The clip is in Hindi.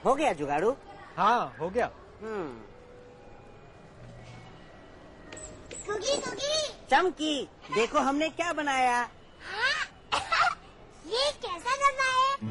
हो गया जुगाड़ू? हाँ हो गया। कुकी कुकी चमकी, देखो हमने क्या बनाया। हाँ? ये कैसा डब्बा है?